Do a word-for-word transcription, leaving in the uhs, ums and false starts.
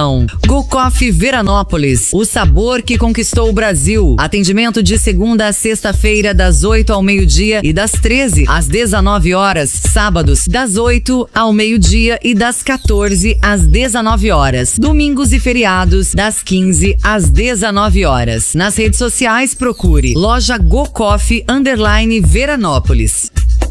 opção. Go Coffee Veranópolis, o sabor que conquistou o Brasil. Atendimento de segunda a sexta-feira, das oito ao meio-dia e das treze às dezenove horas. Sábados, das oito ao meio-dia e das quatorze às dezenove horas. Domingos e feriados, das quinze às dezenove horas. Nas redes sociais, procure Loja Go Coffee Underline Veranópolis.